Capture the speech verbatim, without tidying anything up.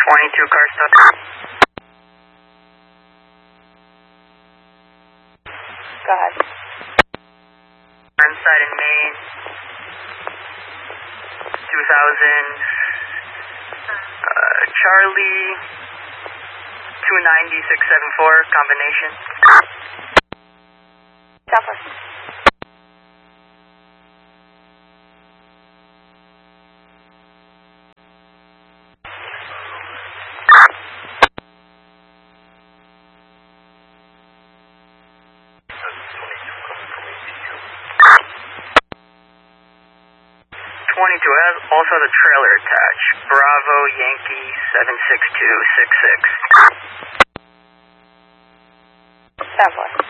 twenty-two car stop. Go ahead. Inside in Maine. two thousand. Uh, Charlie. two ninety, six seven four, combination. Southwest. twenty-two has also the trailer attached. Bravo Yankee seven six two six six. Southwest.